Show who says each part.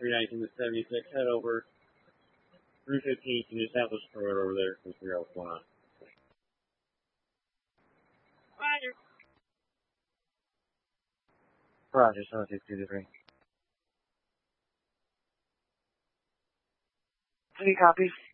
Speaker 1: 319 to 76, head over 315, can you establish the road over there and figure out what's going on? Roger, 76223.
Speaker 2: Any copies?